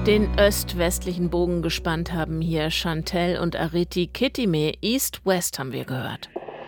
Den öst-westlichen Bogen gespannt haben hier Chantelle und Areti Kitime. East-West haben wir gehört.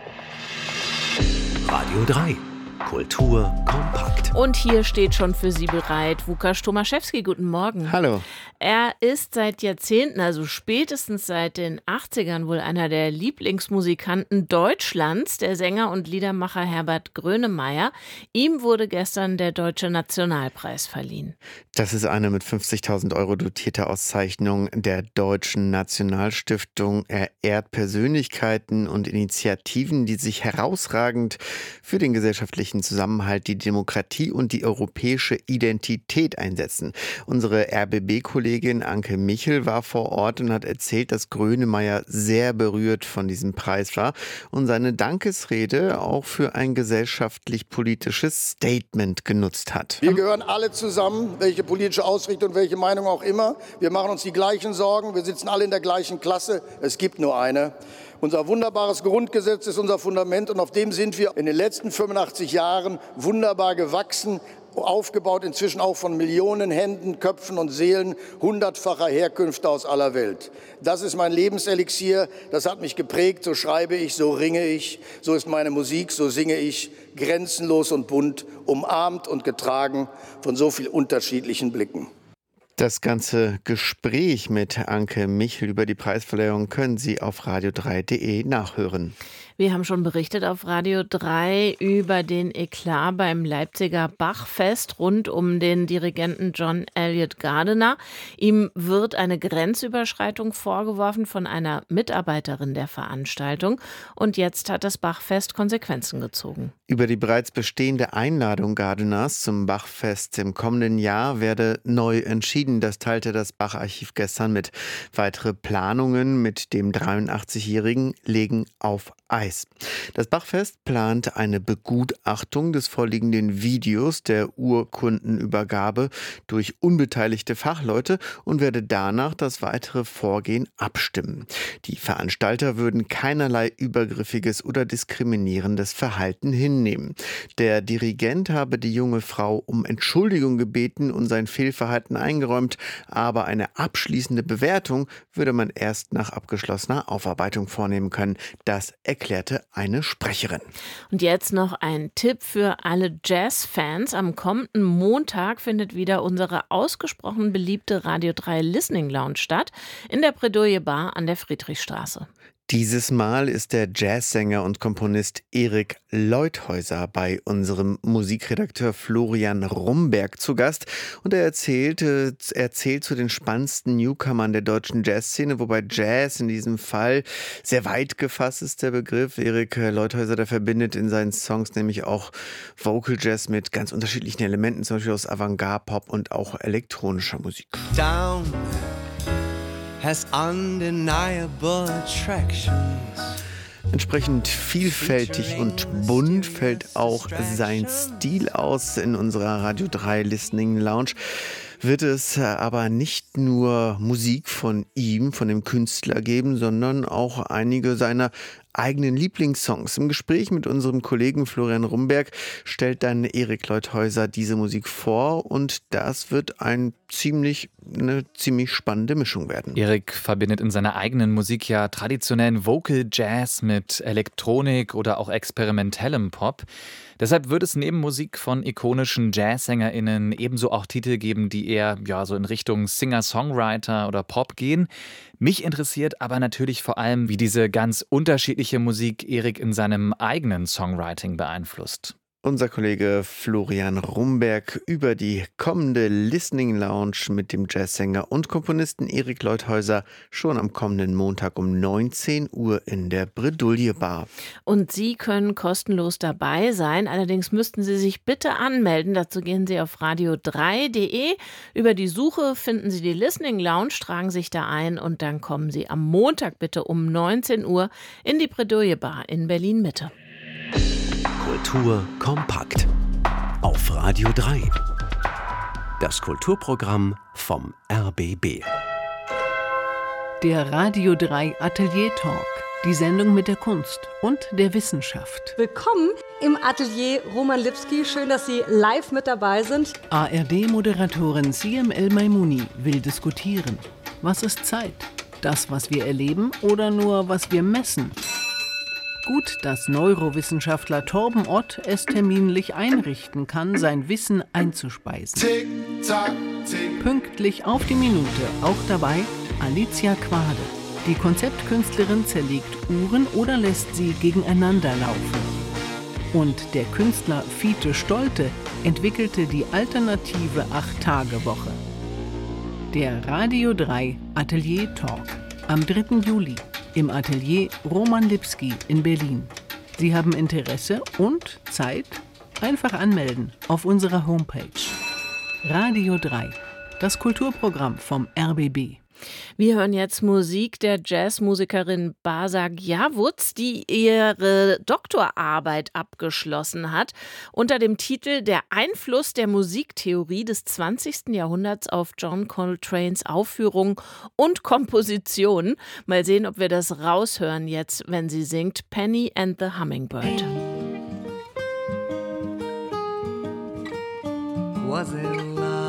Radio 3. Kultur kompakt. Und hier steht schon für Sie bereit Łukasz Tomaszewski. Guten Morgen. Hallo. Er ist seit Jahrzehnten, also spätestens seit den 80ern, wohl einer der Lieblingsmusikanten Deutschlands, der Sänger und Liedermacher Herbert Grönemeyer. Ihm wurde gestern der Deutsche Nationalpreis verliehen. Das ist eine mit 50.000 € dotierte Auszeichnung der Deutschen Nationalstiftung. Er ehrt Persönlichkeiten und Initiativen, die sich herausragend für den gesellschaftlichen Zusammenhalt, die Demokratie und die europäische Identität einsetzen. Unsere RBB-Kollegin Anke Michel war vor Ort und hat erzählt, dass Grönemeyer sehr berührt von diesem Preis war und seine Dankesrede auch für ein gesellschaftlich-politisches Statement genutzt hat. Wir gehören alle zusammen, welche politische Ausrichtung, welche Meinung auch immer. Wir machen uns die gleichen Sorgen, wir sitzen alle in der gleichen Klasse. Es gibt nur eine. Unser wunderbares Grundgesetz ist unser Fundament und auf dem sind wir in den letzten 85 Jahren wunderbar gewachsen, aufgebaut inzwischen auch von Millionen Händen, Köpfen und Seelen hundertfacher Herkünfte aus aller Welt. Das ist mein Lebenselixier, das hat mich geprägt, so schreibe ich, so ringe ich, so ist meine Musik, so singe ich, grenzenlos und bunt, umarmt und getragen von so vielen unterschiedlichen Blicken. Das ganze Gespräch mit Anke Michel über die Preisverleihung können Sie auf radio3.de nachhören. Wir haben schon berichtet auf Radio 3 über den Eklat beim Leipziger Bachfest rund um den Dirigenten John Elliott Gardiner. Ihm wird eine Grenzüberschreitung vorgeworfen von einer Mitarbeiterin der Veranstaltung. Und jetzt hat das Bachfest Konsequenzen gezogen. Über die bereits bestehende Einladung Gardiners zum Bachfest im kommenden Jahr werde neu entschieden. Das teilte das Bach-Archiv gestern mit. Weitere Planungen mit dem 83-Jährigen legen auf Eis. Das Bachfest plant eine Begutachtung des vorliegenden Videos der Urkundenübergabe durch unbeteiligte Fachleute und werde danach das weitere Vorgehen abstimmen. Die Veranstalter würden keinerlei übergriffiges oder diskriminierendes Verhalten hinnehmen. Der Dirigent habe die junge Frau um Entschuldigung gebeten und sein Fehlverhalten eingeräumt, aber eine abschließende Bewertung würde man erst nach abgeschlossener Aufarbeitung vornehmen können. Das erklärte eine Sprecherin. Und jetzt noch ein Tipp für alle Jazz-Fans. Am kommenden Montag findet wieder unsere ausgesprochen beliebte Radio 3 Listening Lounge statt, in der Bredouille Bar an der Friedrichstraße. Dieses Mal ist der Jazzsänger und Komponist Erik Leuthäuser bei unserem Musikredakteur Florian Rumberg zu Gast und er erzählt zu den spannendsten Newcomern der deutschen Jazzszene, wobei Jazz in diesem Fall sehr weit gefasst ist, der Begriff. Erik Leuthäuser, der verbindet in seinen Songs nämlich auch Vocal Jazz mit ganz unterschiedlichen Elementen, zum Beispiel aus Avantgarde, Pop und auch elektronischer Musik. Down has undeniable attractions. Entsprechend vielfältig und bunt fällt auch sein Stil aus in unserer Radio 3 Listening Lounge. Wird es aber nicht nur Musik von ihm, von dem Künstler geben, sondern auch einige seiner eigenen Lieblingssongs. Im Gespräch mit unserem Kollegen Florian Rumberg stellt dann Erik Leuthäuser diese Musik vor und das wird eine ziemlich spannende Mischung werden. Erik verbindet in seiner eigenen Musik ja traditionellen Vocal Jazz mit Elektronik oder auch experimentellem Pop. Deshalb wird es neben Musik von ikonischen JazzsängerInnen ebenso auch Titel geben, die eher so in Richtung Singer-Songwriter oder Pop gehen. Mich interessiert aber natürlich vor allem, wie diese ganz unterschiedliche Musik Erik in seinem eigenen Songwriting beeinflusst. Unser Kollege Florian Rumberg über die kommende Listening Lounge mit dem Jazzsänger und Komponisten Erik Leuthäuser schon am kommenden Montag um 19 Uhr in der Bredouille Bar. Und Sie können kostenlos dabei sein, allerdings müssten Sie sich bitte anmelden. Dazu gehen Sie auf radio3.de. Über die Suche finden Sie die Listening Lounge, tragen sich da ein und dann kommen Sie am Montag bitte um 19 Uhr in die Bredouille Bar in Berlin-Mitte. Kultur kompakt. Auf Radio 3. Das Kulturprogramm vom RBB. Der Radio 3 Atelier Talk. Die Sendung mit der Kunst und der Wissenschaft. Willkommen im Atelier Roman Lipski. Schön, dass Sie live mit dabei sind. ARD-Moderatorin Siem El-Maimouni will diskutieren. Was ist Zeit? Das, was wir erleben oder nur, was wir messen? Gut, dass Neurowissenschaftler Torben Ott es terminlich einrichten kann, sein Wissen einzuspeisen. Tick, tack, tick. Pünktlich auf die Minute, auch dabei Alicia Quade. Die Konzeptkünstlerin zerlegt Uhren oder lässt sie gegeneinander laufen. Und der Künstler Fiete Stolte entwickelte die alternative 8-Tage-Woche. Der Radio 3 Atelier Talk am 3. Juli im Atelier Roman Lipski in Berlin. Sie haben Interesse und Zeit? Einfach anmelden auf unserer Homepage. Radio 3, das Kulturprogramm vom RBB. Wir hören jetzt Musik der Jazzmusikerin Basa Gjawuz, die ihre Doktorarbeit abgeschlossen hat unter dem Titel Der Einfluss der Musiktheorie des 20. Jahrhunderts auf John Coltranes Aufführung und Komposition. Mal sehen, ob wir das raushören jetzt, wenn sie singt Penny and the Hummingbird. Was in love